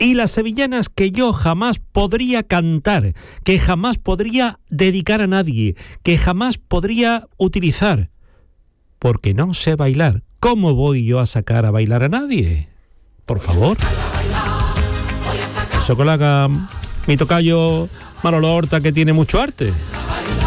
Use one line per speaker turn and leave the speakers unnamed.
Y las sevillanas que yo jamás podría cantar, que jamás podría dedicar a nadie, que jamás podría utilizar, porque no sé bailar. ¿Cómo voy yo a sacar a bailar a nadie? Por favor. Eso con la mi tocayo Manolo Horta, que tiene mucho arte.